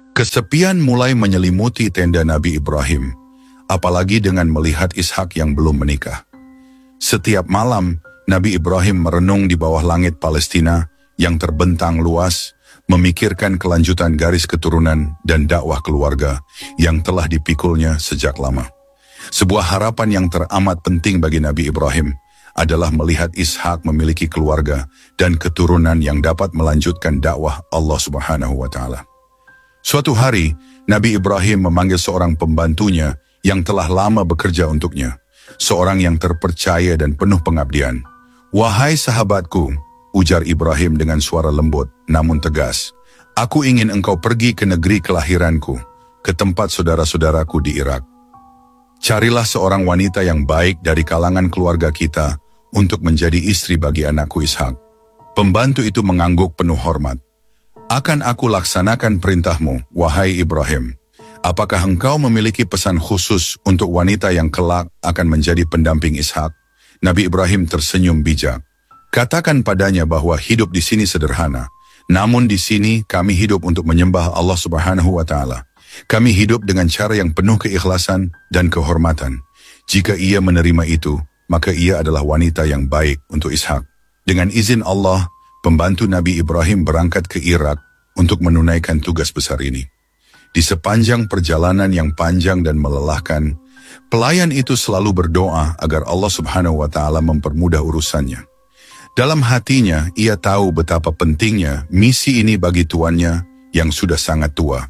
Kesepian mulai menyelimuti tenda Nabi Ibrahim, apalagi dengan melihat Ishak yang belum menikah. Setiap malam, Nabi Ibrahim merenung di bawah langit Palestina yang terbentang luas, memikirkan kelanjutan garis keturunan dan dakwah keluarga yang telah dipikulnya sejak lama. Sebuah harapan yang teramat penting bagi Nabi Ibrahim adalah melihat Ishak memiliki keluarga dan keturunan yang dapat melanjutkan dakwah Allah Subhanahu wa Ta'ala. Suatu hari, Nabi Ibrahim memanggil seorang pembantunya yang telah lama bekerja untuknya, seorang yang terpercaya dan penuh pengabdian. "Wahai sahabatku," ujar Ibrahim dengan suara lembut namun tegas, "aku ingin engkau pergi ke negeri kelahiranku, ke tempat saudara-saudaraku di Irak. Carilah seorang wanita yang baik dari kalangan keluarga kita untuk menjadi istri bagi anakku Ishak." Pembantu itu mengangguk penuh hormat. "Akan aku laksanakan perintahmu, wahai Ibrahim. Apakah engkau memiliki pesan khusus untuk wanita yang kelak akan menjadi pendamping Ishak?" Nabi Ibrahim tersenyum bijak. "Katakan padanya bahwa hidup di sini sederhana, namun di sini kami hidup untuk menyembah Allah Subhanahu wa Ta'ala. Kami hidup dengan cara yang penuh keikhlasan dan kehormatan. Jika ia menerima itu, maka ia adalah wanita yang baik untuk Ishak." Dengan izin Allah, pembantu Nabi Ibrahim berangkat ke Irak untuk menunaikan tugas besar ini. Di sepanjang perjalanan yang panjang dan melelahkan, pelayan itu selalu berdoa agar Allah Subhanahu wa Ta'ala mempermudah urusannya. Dalam hatinya, ia tahu betapa pentingnya misi ini bagi tuannya yang sudah sangat tua.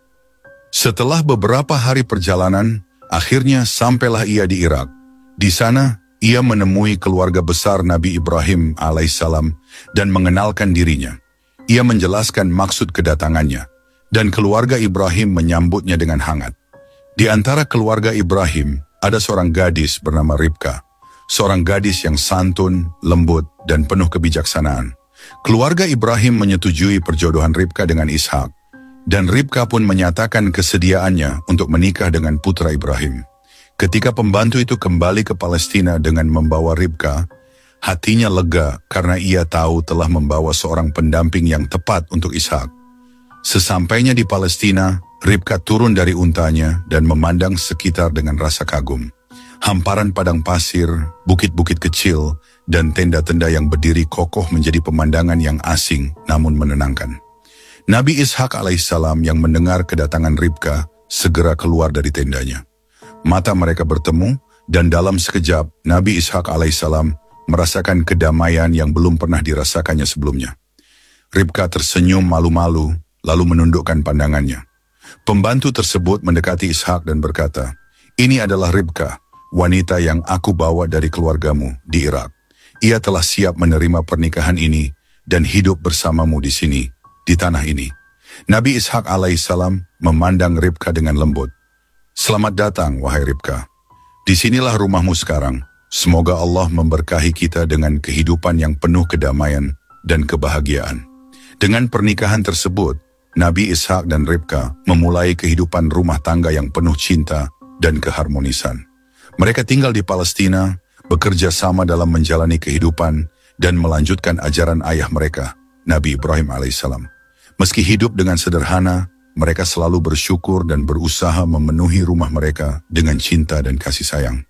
Setelah beberapa hari perjalanan, akhirnya sampailah ia di Irak. Di sana, ia menemui keluarga besar Nabi Ibrahim alaihissalam dan mengenalkan dirinya. Ia menjelaskan maksud kedatangannya, dan keluarga Ibrahim menyambutnya dengan hangat. Di antara keluarga Ibrahim, ada seorang gadis bernama Ribka, seorang gadis yang santun, lembut, dan penuh kebijaksanaan. Keluarga Ibrahim menyetujui perjodohan Ribka dengan Ishak, dan Ribka pun menyatakan kesediaannya untuk menikah dengan putra Ibrahim. Ketika pembantu itu kembali ke Palestina dengan membawa Ribka, hatinya lega karena ia tahu telah membawa seorang pendamping yang tepat untuk Ishak. Sesampainya di Palestina, Ribka turun dari untanya dan memandang sekitar dengan rasa kagum. Hamparan padang pasir, bukit-bukit kecil, dan tenda-tenda yang berdiri kokoh menjadi pemandangan yang asing namun menenangkan. Nabi Ishak alaihissalam yang mendengar kedatangan Ribka segera keluar dari tendanya. Mata mereka bertemu, dan dalam sekejap Nabi Ishak alaihissalam merasakan kedamaian yang belum pernah dirasakannya sebelumnya. Ribka tersenyum malu-malu, lalu menundukkan pandangannya. Pembantu tersebut mendekati Ishak dan berkata, "Ini adalah Ribka, wanita yang aku bawa dari keluargamu di Irak. Ia telah siap menerima pernikahan ini dan hidup bersamamu di sini, di tanah ini." Nabi Ishak alaihissalam memandang Ribka dengan lembut. "Selamat datang, wahai Ribka. Disinilah rumahmu sekarang. Semoga Allah memberkahi kita dengan kehidupan yang penuh kedamaian dan kebahagiaan." Dengan pernikahan tersebut, Nabi Ishak dan Ribka memulai kehidupan rumah tangga yang penuh cinta dan keharmonisan. Mereka tinggal di Palestina, bekerja sama dalam menjalani kehidupan dan melanjutkan ajaran ayah mereka, Nabi Ibrahim alaihissalam. Meski hidup dengan sederhana, mereka selalu bersyukur dan berusaha memenuhi rumah mereka dengan cinta dan kasih sayang.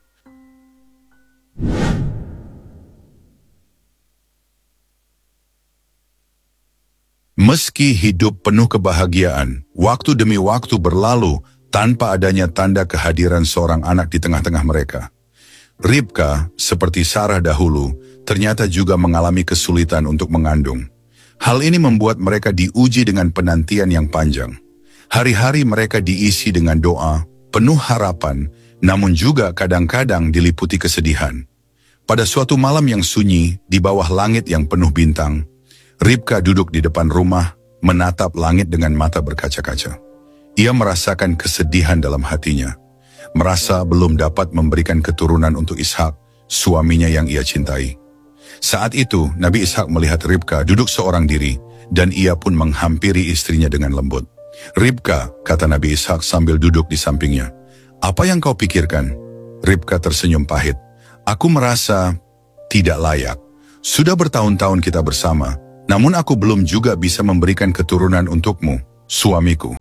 Meski hidup penuh kebahagiaan, waktu demi waktu berlalu tanpa adanya tanda kehadiran seorang anak di tengah-tengah mereka. Ribka, seperti Sarah dahulu, ternyata juga mengalami kesulitan untuk mengandung. Hal ini membuat mereka diuji dengan penantian yang panjang. Hari-hari mereka diisi dengan doa, penuh harapan, namun juga kadang-kadang diliputi kesedihan. Pada suatu malam yang sunyi, di bawah langit yang penuh bintang, Ribka duduk di depan rumah, menatap langit dengan mata berkaca-kaca. Ia merasakan kesedihan dalam hatinya, merasa belum dapat memberikan keturunan untuk Ishak, suaminya yang ia cintai. Saat itu, Nabi Ishak melihat Ribka duduk seorang diri, dan ia pun menghampiri istrinya dengan lembut. "Ribka," kata Nabi Ishak sambil duduk di sampingnya, "apa yang kau pikirkan?" Ribka tersenyum pahit. "Aku merasa tidak layak. Sudah bertahun-tahun kita bersama, namun aku belum juga bisa memberikan keturunan untukmu, suamiku.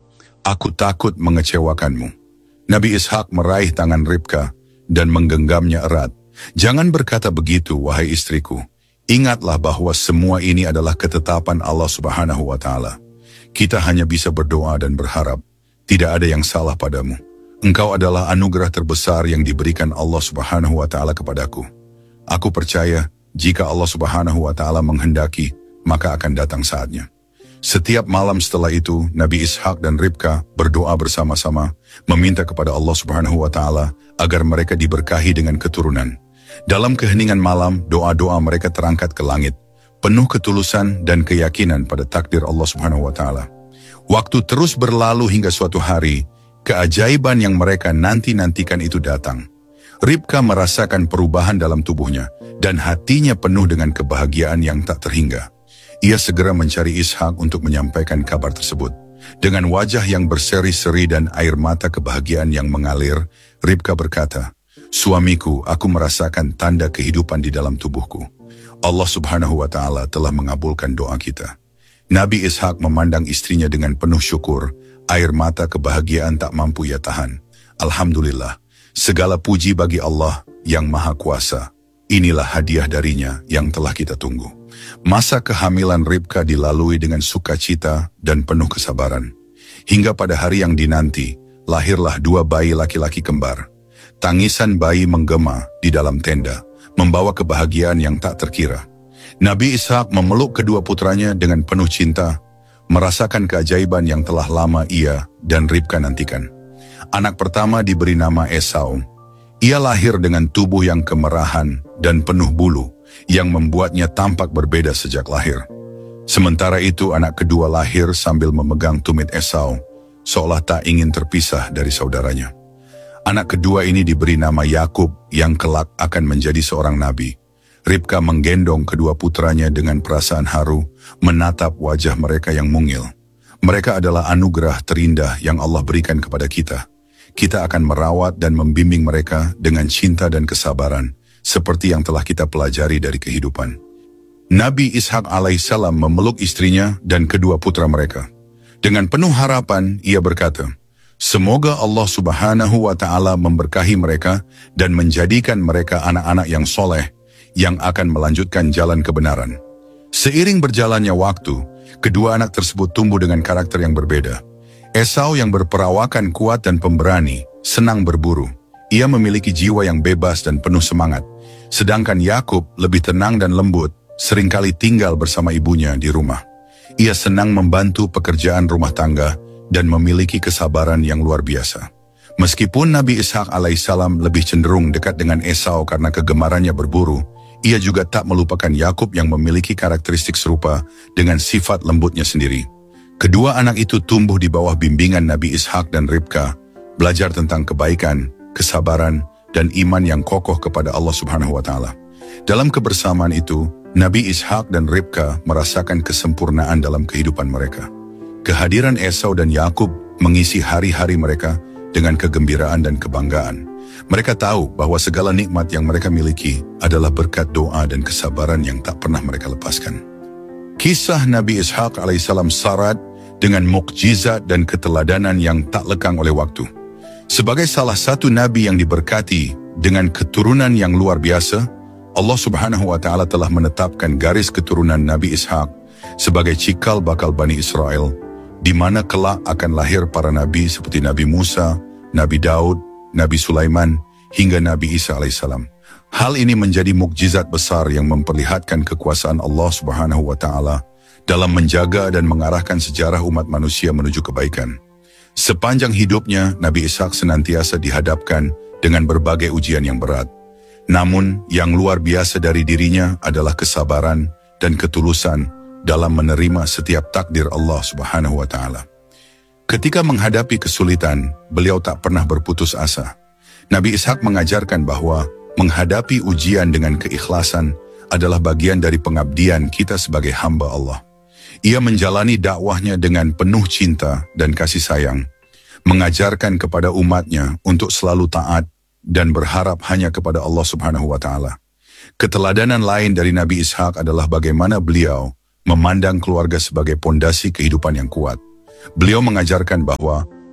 Aku takut mengecewakanmu. Nabi Ishak meraih tangan Ribka dan menggenggamnya erat. Jangan berkata begitu, wahai istriku. Ingatlah bahwa semua ini adalah ketetapan Allah Subhanahu wa Ta'ala. Kita hanya bisa berdoa dan berharap. Tidak ada yang salah padamu. Engkau adalah anugerah terbesar yang diberikan Allah Subhanahu wa Ta'ala kepadaku. Aku percaya jika Allah Subhanahu wa Ta'ala menghendaki, maka akan datang saatnya. Setiap malam setelah itu, Nabi Ishak dan Ribka berdoa bersama-sama, meminta kepada Allah Subhanahu wa Ta'ala agar mereka diberkahi dengan keturunan. Dalam keheningan malam, doa-doa mereka terangkat ke langit, penuh ketulusan dan keyakinan pada takdir Allah Subhanahu wa Ta'ala. Waktu terus berlalu hingga suatu hari, keajaiban yang mereka nanti-nantikan itu datang. Ribka merasakan perubahan dalam tubuhnya, dan hatinya penuh dengan kebahagiaan yang tak terhingga. Ia segera mencari Ishak untuk menyampaikan kabar tersebut. Dengan wajah yang berseri-seri dan air mata kebahagiaan yang mengalir, Ribka berkata, "Suamiku, aku merasakan tanda kehidupan di dalam tubuhku. Allah Subhanahu wa Ta'ala telah mengabulkan doa kita." Nabi Ishak memandang istrinya dengan penuh syukur, air mata kebahagiaan tak mampu ia tahan. Alhamdulillah, segala puji bagi Allah yang Maha Kuasa. Inilah hadiah darinya yang telah kita tunggu. Masa kehamilan Ribka dilalui dengan sukacita dan penuh kesabaran. Hingga pada hari yang dinanti, lahirlah 2 bayi laki-laki kembar. Tangisan bayi menggema di dalam tenda, membawa kebahagiaan yang tak terkira. Nabi Ishak memeluk kedua putranya dengan penuh cinta, merasakan keajaiban yang telah lama ia dan Ribka nantikan. Anak pertama diberi nama Esau. Ia lahir dengan tubuh yang kemerahan dan penuh bulu, yang membuatnya tampak berbeda sejak lahir. Sementara itu anak kedua lahir sambil memegang tumit Esau, seolah tak ingin terpisah dari saudaranya. Anak kedua ini diberi nama Yakub yang kelak akan menjadi seorang nabi. Ribka menggendong kedua putranya dengan perasaan haru, menatap wajah mereka yang mungil. Mereka adalah anugerah terindah yang Allah berikan kepada kita. Kita akan merawat dan membimbing mereka dengan cinta dan kesabaran, seperti yang telah kita pelajari dari kehidupan. Nabi Ishak alaihissalam memeluk istrinya dan kedua putra mereka. Dengan penuh harapan, ia berkata, "Semoga Allah Subhanahu wa Ta'ala memberkahi mereka dan menjadikan mereka anak-anak yang soleh, yang akan melanjutkan jalan kebenaran." Seiring berjalannya waktu, kedua anak tersebut tumbuh dengan karakter yang berbeda. Esau yang berperawakan kuat dan pemberani, senang berburu. Ia memiliki jiwa yang bebas dan penuh semangat. Sedangkan Yakub lebih tenang dan lembut, seringkali tinggal bersama ibunya di rumah. Ia senang membantu pekerjaan rumah tangga dan memiliki kesabaran yang luar biasa. Meskipun Nabi Ishak alaihissalam lebih cenderung dekat dengan Esau karena kegemarannya berburu, ia juga tak melupakan Yakub yang memiliki karakteristik serupa dengan sifat lembutnya sendiri. Kedua anak itu tumbuh di bawah bimbingan Nabi Ishak dan Ribka, belajar tentang kebaikan, kesabaran, dan iman yang kokoh kepada Allah Subhanahu wa Ta'ala. Dalam kebersamaan itu, Nabi Ishak dan Ribka merasakan kesempurnaan dalam kehidupan mereka. Kehadiran Esau dan Yakub mengisi hari-hari mereka dengan kegembiraan dan kebanggaan. Mereka tahu bahwa segala nikmat yang mereka miliki adalah berkat doa dan kesabaran yang tak pernah mereka lepaskan. Kisah Nabi Ishak alaihissalam syarat dengan mukjizat dan keteladanan yang tak lekang oleh waktu. Sebagai salah satu nabi yang diberkati dengan keturunan yang luar biasa, Allah Subhanahu wa Ta'ala telah menetapkan garis keturunan Nabi Ishak sebagai cikal bakal Bani Israel, di mana kelak akan lahir para nabi seperti Nabi Musa, Nabi Daud, Nabi Sulaiman, hingga Nabi Isa alaihissalam. Hal ini menjadi mukjizat besar yang memperlihatkan kekuasaan Allah Subhanahu wa Ta'ala dalam menjaga dan mengarahkan sejarah umat manusia menuju kebaikan. Sepanjang hidupnya, Nabi Ishak senantiasa dihadapkan dengan berbagai ujian yang berat. Namun, yang luar biasa dari dirinya adalah kesabaran dan ketulusan dalam menerima setiap takdir Allah Subhanahu wa Ta'ala. Ketika menghadapi kesulitan, beliau tak pernah berputus asa. Nabi Ishak mengajarkan bahwa menghadapi ujian dengan keikhlasan adalah bagian dari pengabdian kita sebagai hamba Allah. Ia menjalani dakwahnya dengan penuh cinta dan kasih sayang, mengajarkan kepada umatnya untuk selalu taat dan berharap hanya kepada Allah Subhanahu wa Ta'ala. Keteladanan lain dari Nabi Ishak adalah bagaimana beliau memandang keluarga sebagai pondasi kehidupan yang kuat. Beliau mengajarkan bahwa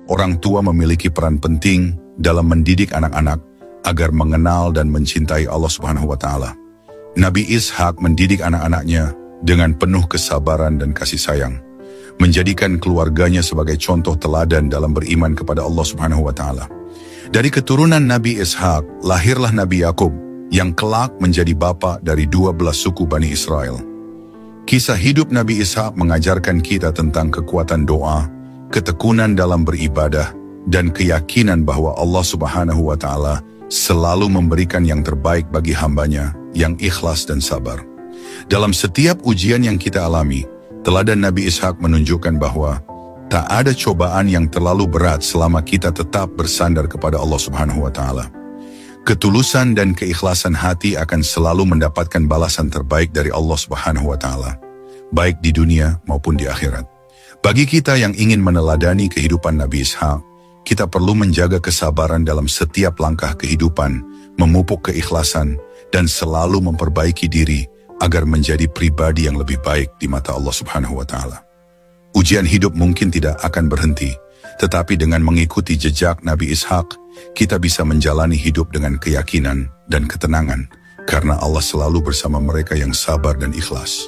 orang tua memiliki peran penting dalam mendidik anak-anak agar mengenal dan mencintai Allah Subhanahu wa Ta'ala. Nabi Ishak mendidik anak-anaknya dengan penuh kesabaran dan kasih sayang, menjadikan keluarganya sebagai contoh teladan dalam beriman kepada Allah Subhanahu wa Ta'ala. Dari keturunan Nabi Ishak lahirlah Nabi Yakub yang kelak menjadi bapa dari 12 suku Bani Israel. Kisah hidup Nabi Ishak mengajarkan kita tentang kekuatan doa, ketekunan dalam beribadah, dan keyakinan bahwa Allah Subhanahu wa Ta'ala selalu memberikan yang terbaik bagi hambanya yang ikhlas dan sabar. Dalam setiap ujian yang kita alami, teladan Nabi Ishak menunjukkan bahwa tak ada cobaan yang terlalu berat selama kita tetap bersandar kepada Allah Subhanahu wa Ta'ala. Ketulusan dan keikhlasan hati akan selalu mendapatkan balasan terbaik dari Allah Subhanahu wa Ta'ala, baik di dunia maupun di akhirat. Bagi kita yang ingin meneladani kehidupan Nabi Ishak, kita perlu menjaga kesabaran dalam setiap langkah kehidupan, memupuk keikhlasan, dan selalu memperbaiki diri agar menjadi pribadi yang lebih baik di mata Allah Subhanahu wa Ta'ala. Ujian hidup mungkin tidak akan berhenti, tetapi dengan mengikuti jejak Nabi Ishak, kita bisa menjalani hidup dengan keyakinan dan ketenangan, karena Allah selalu bersama mereka yang sabar dan ikhlas.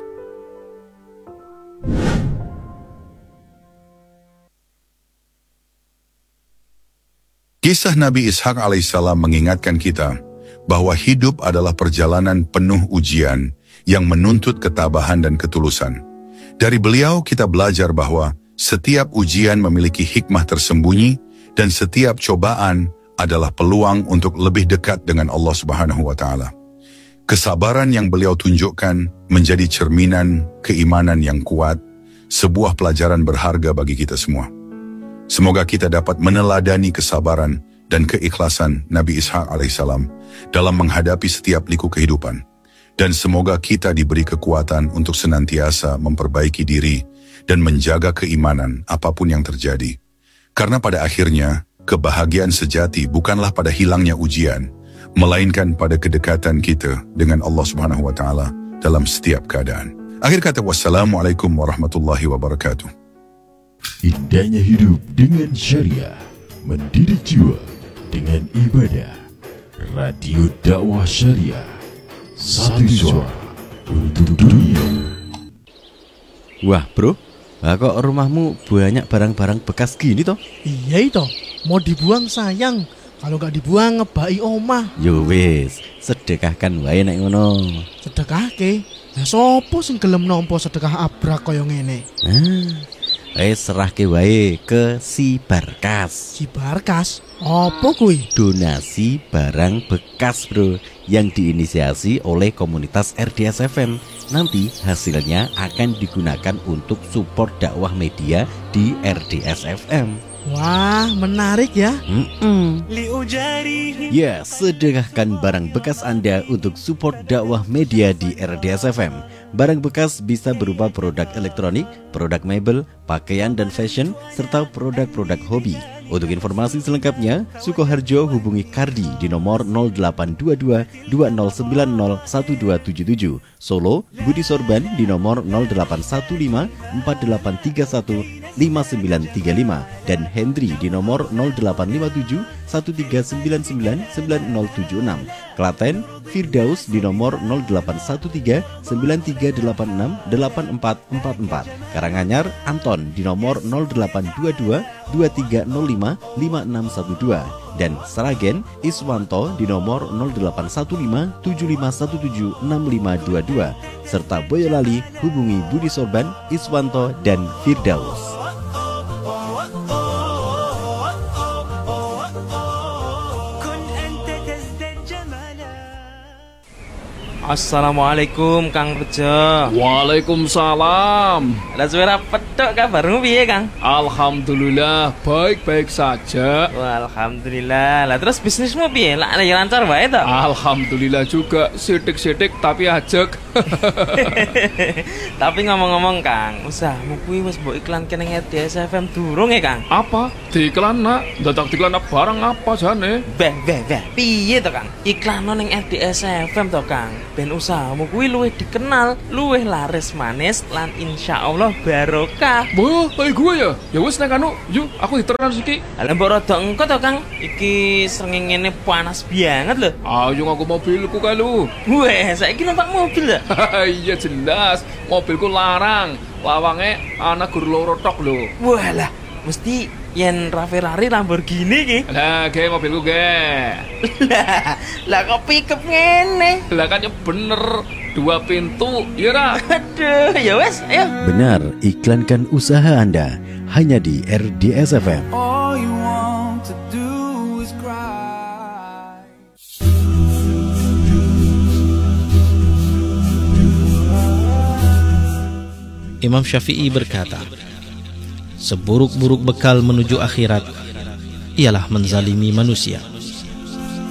Kisah Nabi Ishak alaihissalam mengingatkan kita bahwa hidup adalah perjalanan penuh ujian yang menuntut ketabahan dan ketulusan. Dari beliau kita belajar bahwa setiap ujian memiliki hikmah tersembunyi dan setiap cobaan adalah peluang untuk lebih dekat dengan Allah Subhanahu wa Ta'ala. Kesabaran yang beliau tunjukkan menjadi cerminan keimanan yang kuat, sebuah pelajaran berharga bagi kita semua. Semoga kita dapat meneladani kesabaran dan keikhlasan Nabi Ishak alaihissalam dalam menghadapi setiap liku kehidupan. Dan semoga kita diberi kekuatan untuk senantiasa memperbaiki diri dan menjaga keimanan apapun yang terjadi. Karena pada akhirnya, kebahagiaan sejati bukanlah pada hilangnya ujian, melainkan pada kedekatan kita dengan Allah Subhanahu wa Ta'ala dalam setiap keadaan. Akhir kata, wassalamualaikum warahmatullahi wabarakatuh. Indahnya hidup dengan syariah, mendidik jiwa dengan ibadah. Radio Dakwah Syariah, satu suara untuk dunia. Wah bro, kok rumahmu banyak barang-barang bekas gini toh? Iya itu, mau dibuang sayang. Kalau nggak dibuang ngebai omah. Yo wis, sedekahkan wae nek ngono. Sedekah ke? Ya sopo sing gelem nampa sedekah abrak kaya ngene? Serahke wae ke si Barkas. Si Barkas? Apa kuwi? Donasi barang bekas bro, yang diinisiasi oleh komunitas RDS FM. Nanti hasilnya akan digunakan untuk support dakwah media di RDS FM. Wah, menarik ya. Ya, sedekahkan barang bekas Anda untuk support dakwah media di RDS FM. Barang bekas bisa berupa produk elektronik, produk mebel, pakaian dan fashion, serta produk-produk hobi. Untuk informasi selengkapnya, Sukoharjo hubungi Kardi di nomor 0822 2090 1277. Solo, Budi Sorban di nomor 0815 4831 5935 dan Hendri di nomor 0857 1399 9076. Klaten, Firdaus di nomor 0813 9386 8444. Karanganyar, Anton di nomor 0822 2305 5612 dan Sragen, Iswanto di nomor 0815 7517 6522 serta Boyolali hubungi Budi Sorban, Iswanto dan Firdaus. Assalamualaikum Kang Rejo. Waalaikumsalam. Lah suara petok kabarmu piye Kang? Alhamdulillah baik-baik saja. Wah, alhamdulillah. Lah terus bisnismu piye? Lah ya lancar wae to? Alhamdulillah juga, sidik-sidik tapi ajek. Tapi ngomong-ngomong Kang, usahamu kuwi wis mbok iklanke ning RDS FM durung ya Kang? Apa? Diiklan nak, dadak diiklan barang apa jane? Beh, piye to Kang? Iklan ning RDS FM to Kang. Ben usahamu kuwi luwih dikenal, luwih laris manis lan insyaallah barokah. Wah, kayak gue ya? Ya wis nek anu, yuk aku diteran iki. Lah mbok rada engko to Kang. Iki srengenge ngene panas banget lho. Ayo ngaku mobilku kae lu. Weh, saiki numpak mobil ya? Iya jelas, mobilku larang. Lawange ana gur loro tok lho. Walah, mesti yen Ferrari Lamborghini ki. Lah, ge mobilku ge. Lah kok pickup ngene? Lah kan ya bener, 2 pintu, ya ra? Aduh, ya wes, ayo. Benar, iklankan usaha Anda hanya di RDS FM. Imam Syafi'i berkata, seburuk-buruk bekal menuju akhirat ialah menzalimi manusia.